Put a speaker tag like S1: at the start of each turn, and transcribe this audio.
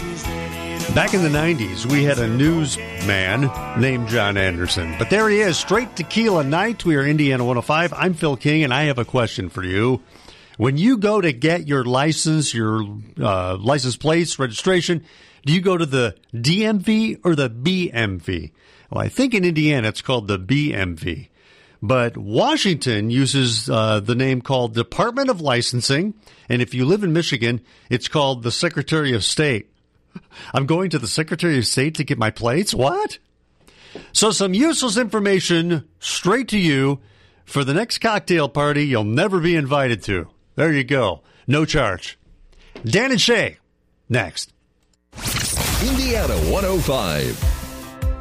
S1: Back in the 90s, we had a newsman named John Anderson. But there he is, straight tequila night. We are Indiana 105. I'm Phil King, and I have a question for you. When you go to get your license, your license plates, registration, do you go to the DMV or the BMV? Well, I think in Indiana it's called the BMV. But Washington uses the name called Department of Licensing. And if you live in Michigan, it's called the Secretary of State. I'm going to the Secretary of State to get my plates? What? So some useless information straight to you for the next cocktail party you'll never be invited to. There you go. No charge. Dan and Shay, next.
S2: Indiana 105.